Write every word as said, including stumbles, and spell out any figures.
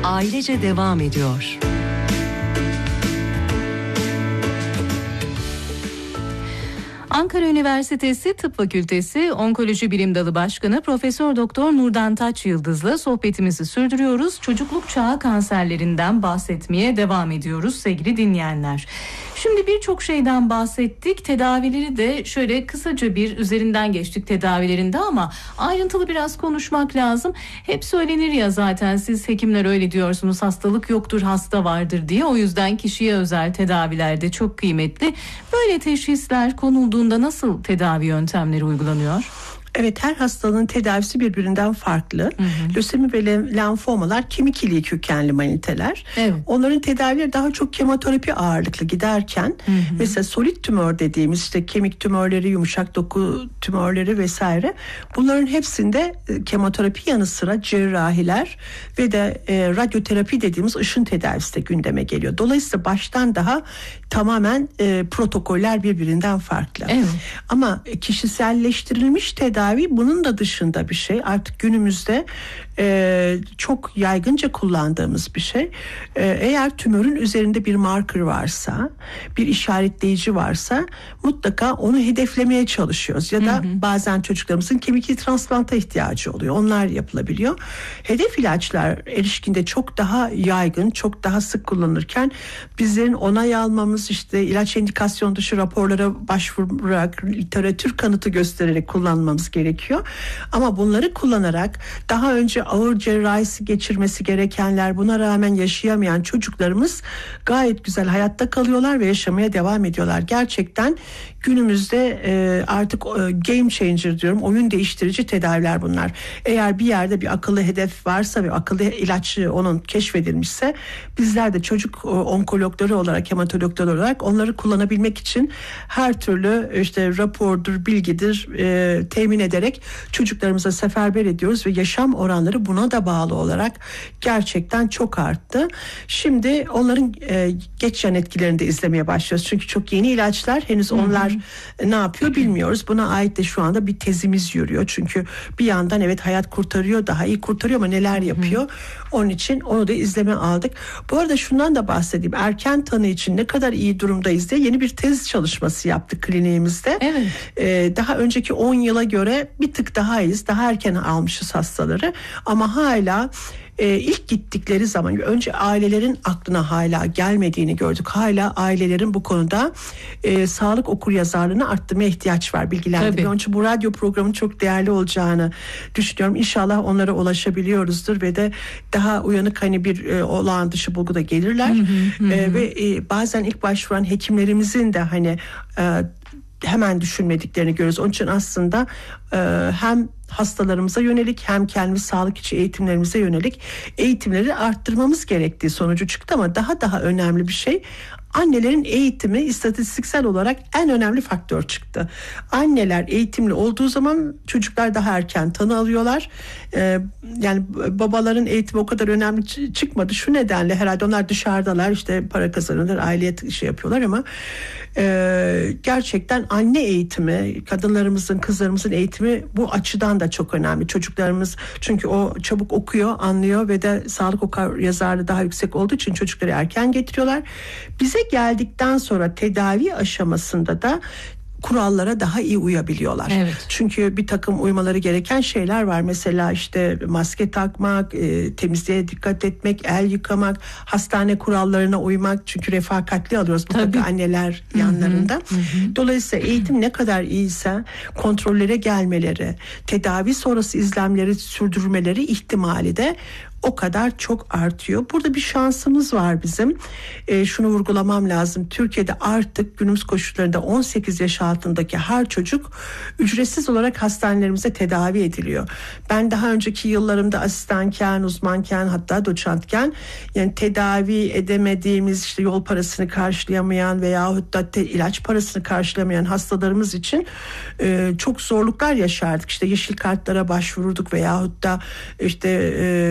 ailece devam ediyor. Ankara Üniversitesi Tıp Fakültesi Onkoloji Bilim Dalı Başkanı Profesör Doktor Nurdan Taç Yıldız'la sohbetimizi sürdürüyoruz. Çocukluk çağı kanserlerinden bahsetmeye devam ediyoruz sevgili dinleyenler. Şimdi birçok şeyden bahsettik. Tedavileri de şöyle kısaca bir üzerinden geçtik tedavilerinde ama ayrıntılı biraz konuşmak lazım. Hep söylenir ya zaten, siz hekimler öyle diyorsunuz, hastalık yoktur hasta vardır diye. O yüzden kişiye özel tedaviler de çok kıymetli. Böyle teşhisler konulduğunda nasıl tedavi yöntemleri uygulanıyor? Evet, her hastalığın tedavisi birbirinden farklı. Hı hı. Lösemi ve lenfomalar kemik iliği kökenli maniteler. Evet. Onların tedavileri daha çok kemoterapi ağırlıklı giderken hı hı. mesela solit tümör dediğimiz işte kemik tümörleri, yumuşak doku tümörleri vesaire, bunların hepsinde kemoterapi yanı sıra cerrahiler ve de e, radyoterapi dediğimiz ışın tedavisi de gündeme geliyor. Dolayısıyla baştan daha tamamen e, protokoller birbirinden farklı. Evet. Ama kişiselleştirilmiş tedavi bunun da dışında bir şey. Artık günümüzde e, çok yaygınca kullandığımız bir şey. E, eğer tümörün üzerinde bir marker varsa, bir işaretleyici varsa mutlaka onu hedeflemeye çalışıyoruz. Ya da hı hı. bazen çocuklarımızın kemik transplanta ihtiyacı oluyor. Onlar yapılabiliyor. Hedef ilaçlar erişkinde çok daha yaygın, çok daha sık kullanılırken bizlerin onay almamız, işte ilaç indikasyon dışı raporlara başvurarak, literatür kanıtı göstererek kullanmamız gerekiyor. Ama bunları kullanarak daha önce ağır cerrahisi geçirmesi gerekenler, buna rağmen yaşayamayan çocuklarımız gayet güzel hayatta kalıyorlar ve yaşamaya devam ediyorlar. Gerçekten günümüzde e, artık e, game changer diyorum, oyun değiştirici tedaviler bunlar. Eğer bir yerde bir akıllı hedef varsa ve akıllı ilaç onun keşfedilmişse, bizler de çocuk e, onkologları olarak, hematologları olarak onları kullanabilmek için her türlü işte rapordur, bilgidir e, temin ederek çocuklarımıza seferber ediyoruz ve yaşam oranları buna da bağlı olarak gerçekten çok arttı. Şimdi onların e, geç yan etkilerini de izlemeye başlıyoruz. Çünkü çok yeni ilaçlar, henüz onlar hı-hı. ne yapıyor bilmiyoruz. Buna ait de şu anda bir tezimiz yürüyor. Çünkü bir yandan evet hayat kurtarıyor, daha iyi kurtarıyor ama neler yapıyor? Hı-hı. Onun için onu da izleme aldık. Bu arada şundan da bahsedeyim. Erken tanı için ne kadar iyi durumdayız diye yeni bir tez çalışması yaptık kliniğimizde. Evet. Ee, daha önceki on yıla göre bir tık daha iyiyiz. Daha erken almışız hastaları. Ama hala e, ilk gittikleri zaman önce ailelerin aklına hala gelmediğini gördük. Hala ailelerin bu konuda e, sağlık okuryazarlığını arttırmaya ihtiyaç var, bilgilendirme. Onun için bu radyo programının çok değerli olacağını düşünüyorum. İnşallah onlara ulaşabiliyoruzdur ve de daha uyanık hani bir e, olağan dışı bulgu da gelirler. Hı hı hı. E, ve e, bazen ilk başvuran hekimlerimizin de hani e, hemen düşünmediklerini görüyoruz. Onun için aslında e, hem hastalarımıza yönelik hem kendi sağlık içi eğitimlerimize yönelik eğitimleri arttırmamız gerektiği sonucu çıktı. Ama daha daha önemli bir şey, annelerin eğitimi istatistiksel olarak en önemli faktör çıktı. Anneler eğitimli olduğu zaman çocuklar daha erken tanı alıyorlar. Ee, yani babaların eğitimi o kadar önemli çıkmadı. Şu nedenle herhalde onlar dışarıdalar, işte para kazanırlar, aileye şey yapıyorlar ama e, gerçekten anne eğitimi, kadınlarımızın, kızlarımızın eğitimi bu açıdan da çok önemli. Çocuklarımız çünkü o çabuk okuyor, anlıyor ve de sağlık okuryazarlığı daha yüksek olduğu için çocukları erken getiriyorlar. Bize geldikten sonra tedavi aşamasında da kurallara daha iyi uyabiliyorlar. Evet. Çünkü bir takım uymaları gereken şeyler var. Mesela işte maske takmak, e, temizliğe dikkat etmek, el yıkamak, hastane kurallarına uymak. Çünkü refakatli alıyoruz mutlaka anneler Hı-hı. yanlarında. Hı-hı. Dolayısıyla eğitim ne kadar iyiyse kontrollere gelmeleri, tedavi sonrası izlemleri sürdürmeleri ihtimali de o kadar çok artıyor. Burada bir şansımız var bizim. E, şunu vurgulamam lazım. Türkiye'de artık günümüz koşullarında on sekiz yaş altındaki her çocuk ücretsiz olarak hastanelerimize tedavi ediliyor. Ben daha önceki yıllarımda asistanken, uzmanken, hatta doçentken yani tedavi edemediğimiz, işte yol parasını karşılayamayan veyahut da te, ilaç parasını karşılamayan hastalarımız için e, çok zorluklar yaşardık. İşte yeşil kartlara başvururduk veyahut da işte e,